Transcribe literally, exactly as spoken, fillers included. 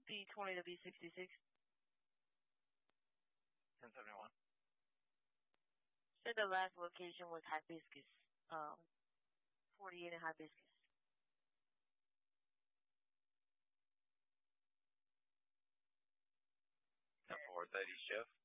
B twenty to B sixty-six. ten seventy-one. Said the last location was Hibiscus. Um, forty-eight in Hibiscus. ten four, is that East Jeff?